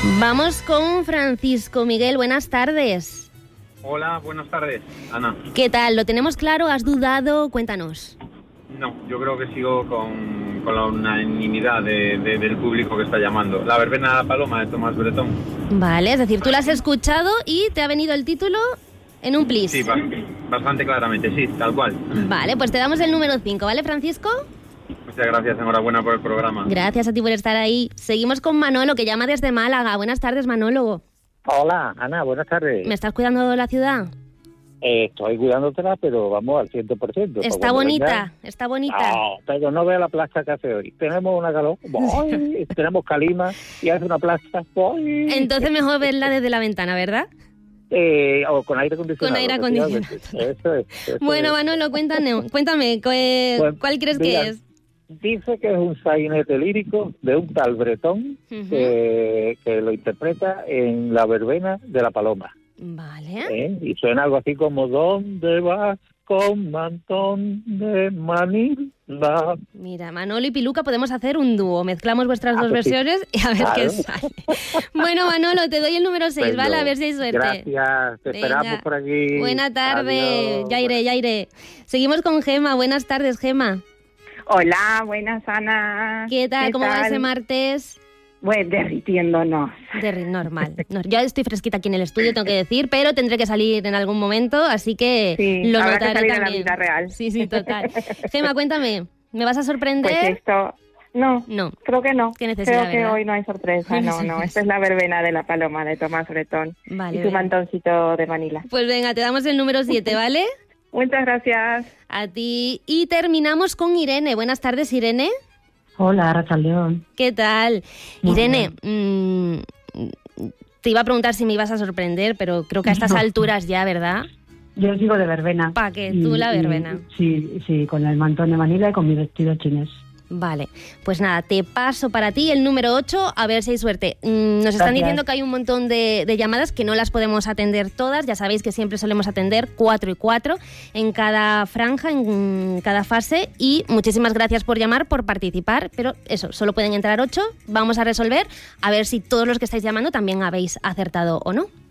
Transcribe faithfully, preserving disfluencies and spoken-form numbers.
Vamos con Francisco Miguel, buenas tardes. Hola, buenas tardes, Ana. ¿Qué tal? ¿Lo tenemos claro? ¿Has dudado? Cuéntanos. No, yo creo que sigo con, con la unanimidad de, de, del público que está llamando. La verbena de la paloma de Tomás Bretón. Vale, es decir, tú la has escuchado y te ha venido el título en un plis. Sí, bastante claramente, sí, tal cual. Vale, pues te damos el número cinco, ¿vale, Francisco? Muchas gracias, enhorabuena por el programa. Gracias a ti por estar ahí. Seguimos con Manolo, que llama desde Málaga. Buenas tardes, Manolo. Hola, Ana, buenas tardes. ¿Me estás cuidando de la ciudad? Eh, estoy cuidándotela, pero vamos al cien por ciento. Está bonita, venga. Está bonita. No, pero no vea la plaza que hace hoy. Tenemos una calor, ¡boy! Tenemos calima y hace una plaza, ¡boy! Entonces mejor verla desde la ventana, ¿verdad? Eh, o con aire acondicionado. Con aire acondicionado. Eso es. Eso bueno, es. Manolo, cuéntame, cuéntame ¿cuál, Pues, ¿cuál crees mira, que es? Dice que es un sainete lírico de un tal Bretón, uh-huh. que, que lo interpreta en La verbena de la paloma. Vale. ¿Eh? Y suena algo así como ¿dónde vas con mantón de Manila? Mira, Manolo y Piluca podemos hacer un dúo. Mezclamos vuestras ah, dos pues versiones sí. y a ver claro. qué sale. Bueno, Manolo, te doy el número seis, Pero, ¿vale? A ver si hay suerte. Gracias, te Venga. esperamos por aquí. Buena tarde. Adiós. Ya iré, ya iré. Seguimos con Gema. Buenas tardes, Gema. Hola, buenas, Ana. ¿Qué tal? ¿Qué ¿Cómo tal? va ese martes? Pues derritiéndonos. Derri- normal. No, yo estoy fresquita aquí en el estudio, tengo que decir, pero tendré que salir en algún momento, así que sí, lo habrá notaré que salir también. En la vida real. Sí, sí, total. Gema, cuéntame, ¿me vas a sorprender? Pues esto... No, no, creo que no. Qué necesidad, creo que ¿verdad? hoy no hay sorpresa, no, no. Esta es la verbena de la paloma de Tomás Bretón. Vale, y tu venga. mantoncito de Manila. Pues venga, te damos el número siete, ¿vale? Muchas gracias. A ti. Y terminamos con Irene. Buenas tardes, Irene. Hola, Rachaldeón. ¿Qué tal? Muy Irene, mmm, te iba a preguntar si me ibas a sorprender, pero creo que a estas no. alturas ya, ¿verdad? Yo sigo de verbena. ¿Para qué? ¿Tú la verbena? Y, sí, sí, con el mantón de Manila y con mi vestido chinés. Vale, pues nada, te paso para ti el número ocho, a ver si hay suerte. Mm, nos están Gracias. diciendo que hay un montón de, de llamadas que no las podemos atender todas, ya sabéis que siempre solemos atender cuatro y cuatro en cada franja, en cada fase, y muchísimas gracias por llamar, por participar, pero eso, solo pueden entrar ocho, vamos a resolver, a ver si todos los que estáis llamando también habéis acertado o no.